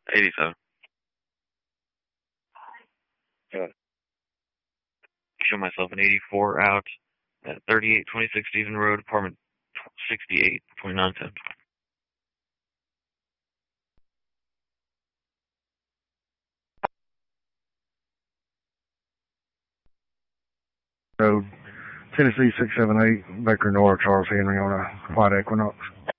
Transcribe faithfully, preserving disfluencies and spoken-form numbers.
eighty-seven. Good. Show myself an eighty-four out at thirty-eight twenty-six Stephen Road, apartment sixty-eight, twenty-nine ten. Road, Tennessee six seven eight, Baker North, Charles Henry on a white Equinox.